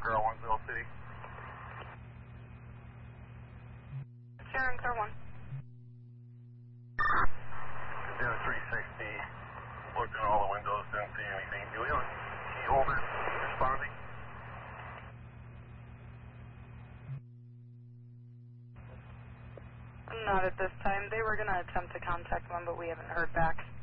Car 1, Zell City. Sharon, Car 1. Down 360, looked in all the windows, didn't see anything. Do we have a key holder responding? Not at this time. They were going to attempt to contact one, but we haven't heard back.